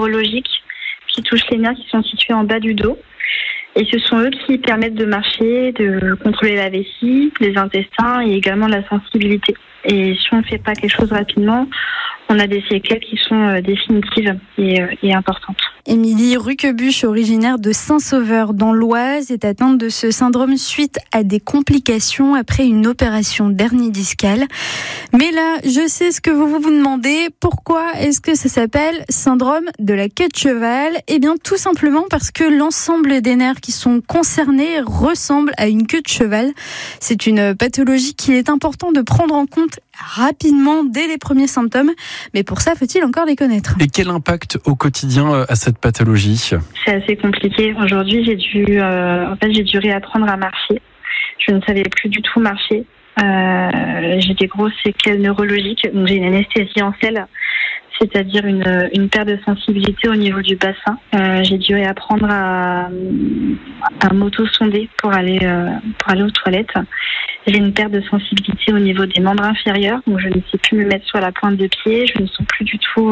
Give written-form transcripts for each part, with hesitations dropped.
neurologiques qui touchent les nerfs qui sont situés en bas du dos. Et ce sont eux qui permettent de marcher, de contrôler la vessie, les intestins et également la sensibilité. Et si on ne fait pas quelque chose rapidement, on a des séquelles qui sont définitives et importantes. Émilie Ruquebuche, originaire de Saint-Sauveur dans l'Oise, est atteinte de ce syndrome suite à des complications après une opération d'hernie discale. Mais là, je sais ce que vous vous demandez. Pourquoi est-ce que ça s'appelle syndrome de la queue de cheval ? Eh bien, tout simplement parce que l'ensemble des nerfs qui sont concernés ressemblent à une queue de cheval. C'est une pathologie qu'il est important de prendre en compte rapidement dès les premiers symptômes. Mais pour ça, faut-il encore les connaître. Et quel impact au quotidien à cette pathologie ? C'est assez compliqué. Aujourd'hui, j'ai dû réapprendre à marcher. Je ne savais plus du tout marcher. J'ai des grosses séquelles neurologiques. Donc j'ai une anesthésie en selle, c'est-à-dire une perte de sensibilité au niveau du bassin. J'ai dû réapprendre à m'auto-sonder pour aller aux toilettes. J'ai une perte de sensibilité au niveau des membres inférieurs, donc je ne sais plus me mettre sur la pointe de pied. Je ne sens plus du tout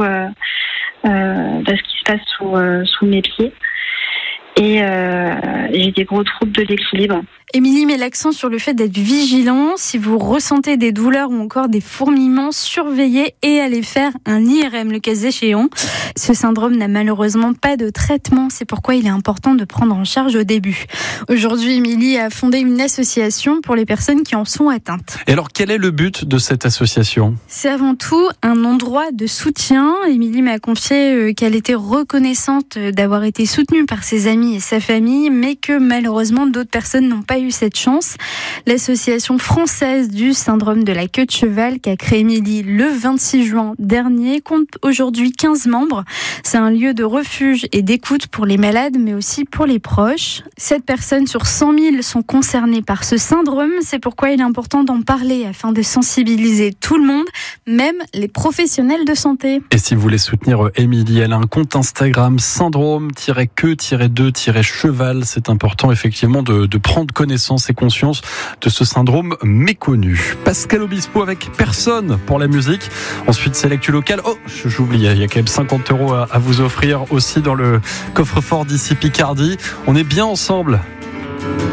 ce qui se passe sous mes pieds. Et j'ai des gros troubles de l'équilibre. Émilie met l'accent sur le fait d'être vigilant. Si vous ressentez des douleurs ou encore des fourmillements, surveillez et allez faire un IRM le cas échéant. Ce syndrome n'a malheureusement pas de traitement. C'est pourquoi il est important de prendre en charge au début. Aujourd'hui, Émilie a fondé une association pour les personnes qui en sont atteintes. Et alors, quel est le but de cette association ? C'est avant tout un endroit de soutien. Émilie m'a confié qu'elle était reconnaissante d'avoir été soutenue par ses amis et sa famille, mais que malheureusement d'autres personnes n'ont pas eu cette chance. L'association française du syndrome de la queue de cheval qu'a créé Émilie le 26 juin dernier compte aujourd'hui 15 membres. C'est un lieu de refuge et d'écoute pour les malades, mais aussi pour les proches. 7 personnes sur 100 000 sont concernées par ce syndrome. C'est pourquoi il est important d'en parler afin de sensibiliser tout le monde, même les professionnels de santé. Et si vous voulez soutenir Émilie, elle a un compte Instagram syndrome-queue-2-cheval. C'est important effectivement de prendre connaissance et conscience de ce syndrome méconnu. Pascal Obispo avec Personne pour la musique. Ensuite, c'est l'actu locale. Oh, j'oublie, il y a quand même 50 € à vous offrir aussi dans le coffre-fort d'ici Picardie. On est bien ensemble.